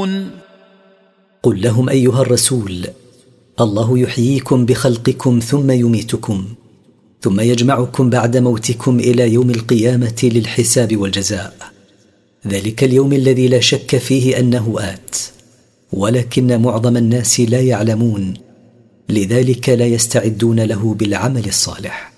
تعلمون. قل لهم أيها الرسول: الله يحييكم بخلقكم ثم يميتكم، ثم يجمعكم بعد موتكم إلى يوم القيامة للحساب والجزاء. ذلك اليوم الذي لا شك فيه أنه آت، ولكن معظم الناس لا يعلمون، لذلك لا يستعدون له بالعمل الصالح.